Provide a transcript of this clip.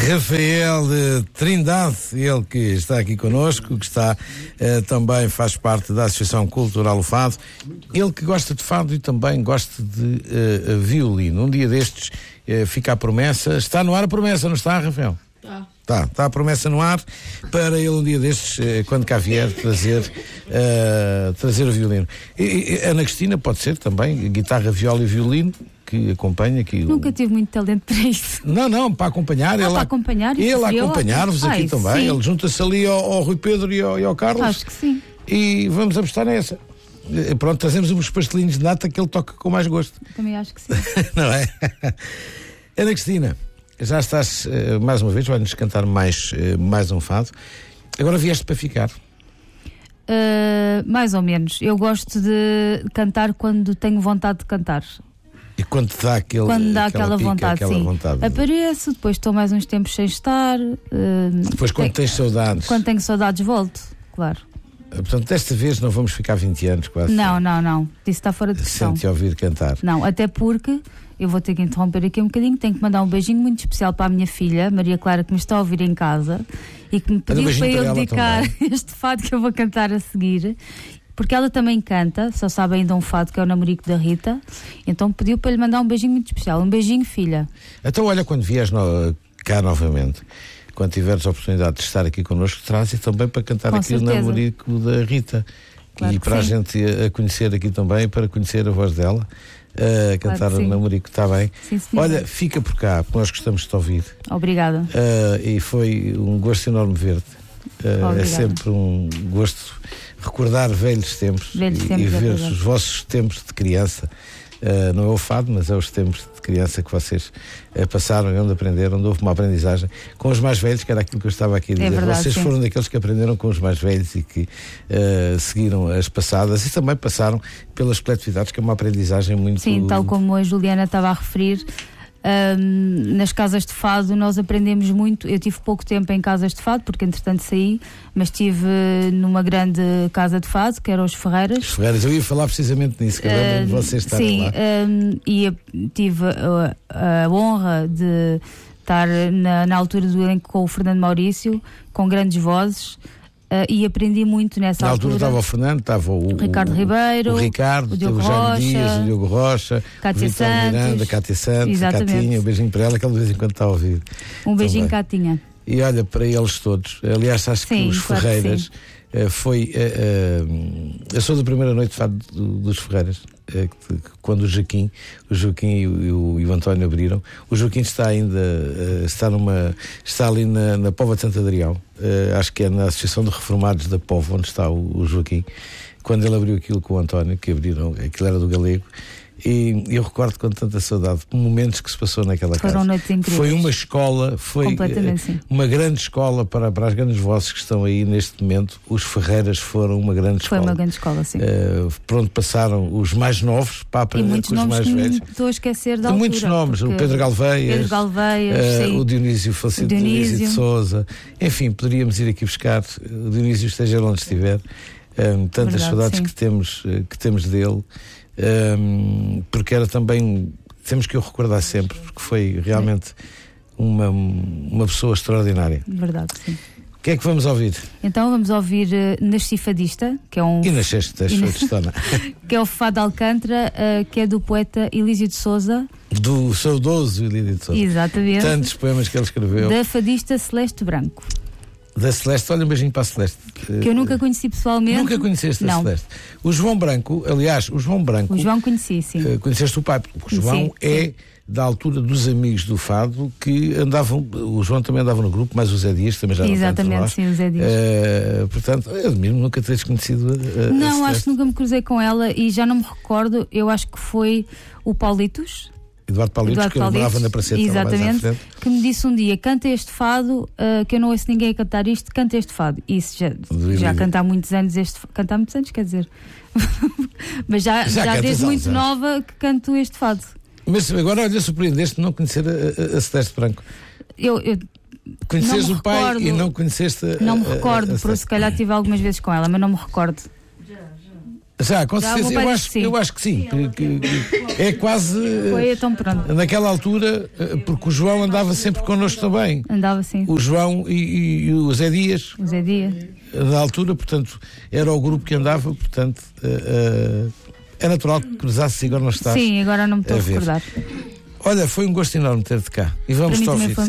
Rafael Trindade, ele que está aqui connosco, que está também faz parte da Associação Cultural O Fado, ele que gosta de fado e também gosta de violino. Um dia destes fica a promessa, está no ar a promessa, não está, Rafael? Está a promessa no ar para ele um dia destes, quando cá vier, trazer o violino. E Ana Cristina pode ser também, guitarra, viola e violino, que acompanha aqui. Nunca tive muito talento para isso. Não, para acompanhar. Para acompanhar? Ele a acompanhar-vos aqui também. Sim. Ele junta-se ali ao Rui Pedro e ao Carlos. Acho que sim. E vamos apostar nessa. Pronto, trazemos uns pastelinhos de nata que ele toca com mais gosto. Também acho que sim. Não é? Ana Cristina, já estás mais uma vez, vai-nos cantar mais um fado. Agora vieste para ficar. Mais ou menos. Eu gosto de cantar quando tenho vontade de cantar. E quando dá aquela vontade, sim. Vontade. Apareço, depois estou mais uns tempos sem estar. Depois quando tens saudades. Quando tenho saudades volto, claro. Portanto, desta vez não vamos ficar 20 anos quase. Não. Isso está fora de questão. Sem te ouvir cantar. Não, até porque eu vou ter que interromper aqui um bocadinho. Tenho que mandar um beijinho muito especial para a minha filha, Maria Clara, que me está a ouvir em casa e que me pediu para eu dedicar este fado que eu vou cantar a seguir. Porque ela também canta, só sabe ainda um fado que é o Namorico da Rita, então pediu para lhe mandar um beijinho muito especial. Um beijinho, filha. Então olha, quando vieres cá novamente, quando tiveres a oportunidade de estar aqui connosco, traz-e também para cantar aqui o Namorico da Rita. Claro, e para a gente a conhecer aqui também, para conhecer a voz dela, a cantar o Namorico, está bem? Sim, olha, fica por cá, porque nós gostamos de te ouvir. Obrigada. E foi um gosto enorme ver-te. É sempre um gosto recordar velhos tempos e ver os vossos tempos de criança. Não é o fado, mas é os tempos de criança que vocês passaram e onde aprenderam, onde houve uma aprendizagem com os mais velhos, que era aquilo que eu estava aqui a dizer. Verdade, vocês foram daqueles que aprenderam com os mais velhos e que seguiram as passadas e também passaram pelas coletividades, que é uma aprendizagem muito... Sim, tal como a Juliana estava a referir. Nas casas de fado nós aprendemos muito. Eu tive pouco tempo em casas de fado porque entretanto saí, mas estive numa grande casa de fado que era os Ferreiras. Os Ferreiras, eu ia falar precisamente nisso, que lembro de vocês estarem lá. E tive a honra de estar na altura do elenco com o Fernando Maurício, com grandes vozes. E aprendi muito nessa altura. Na altura estava o Fernando, estava o Ricardo Ribeiro, o Ricardo, o Diogo Jaime Dias, o Diogo Rocha, Cátia Santos, Miranda, Cátia Santos, a Catinha, um beijinho para ela, que ela de vez em quando está a ouvir. Um beijinho, Catinha. E olha, para eles todos, aliás, acho que os Ferreiras foi. Eu sou da primeira noite de fado dos Ferreiras, quando o Joaquim e o António abriram. O Joaquim está ainda está ali na Póvoa de Santo Adrião, acho que é na Associação de Reformados da Póvoa, onde está o Joaquim, quando ele abriu aquilo com o António, que abriram, aquilo era do Galego. E eu recordo com tanta saudade momentos que se passou naquela casa. Foi uma escola, foi uma grande escola para as grandes vozes que estão aí neste momento. Os Ferreiras foram uma grande escola. Foi uma grande escola, sim. Pronto, passaram os mais novos para aprender com os mais velhos. Estou a esquecer da altura. Muitos nomes, o Pedro Galveias, sim. O Dionísio falecido, Dionísio de Sousa. Enfim, poderíamos ir aqui buscar o Dionísio, esteja onde estiver. Tantas saudades que temos dele. Porque era também, temos que o recordar sempre, porque foi realmente uma pessoa extraordinária. Verdade, sim. O que é que vamos ouvir? Então vamos ouvir Nasci Fadista, que é um... E nasceste Fadistona. Que é o Fado de Alcântara, que é do poeta Elísio de Sousa. Do saudoso Elísio de Sousa. Exatamente. Tantos poemas que ele escreveu. Da fadista Celeste Branco. Da Celeste, olha um beijinho para a Celeste. Que eu nunca conheci pessoalmente. Nunca conheceste a Celeste? O João Branco, aliás, o João conheci, sim. Conheceste o pai, porque o João da altura dos amigos do Fado que andavam, o João também andava no grupo, mas o Zé Dias também já não. Exatamente, sim, o Zé Dias. Portanto, eu mesmo nunca teres conhecido não, acho que nunca me cruzei com ela e já não me recordo, eu acho que foi o Paulitos. Eduardo Paulitos, que ele morava na Praceta. Exatamente, que me disse um dia, canta este fado, que eu não ouço ninguém a cantar isto, canta este fado. Isso já canta há muitos anos, canta há muitos anos, quer dizer. Mas já desde muito nova que canto este fado. Mas agora, olha, surpreendeste não conhecer a Celeste Branco. Conheces o pai e não conheceste Não me recordo, porque se calhar tive algumas vezes com ela, mas não me recordo. Já, com certeza, eu acho que sim. Que é quase. Foi então pronto. Naquela altura, porque o João andava sempre connosco também. Andava sim. O João e o Zé Dias. O Zé Dias. Na altura, portanto, era o grupo que andava, portanto, é natural que cruzasse agora não está. Sim, agora não me estou a recordar. Olha, foi um gosto enorme ter-te cá. E vamos-te ouvir.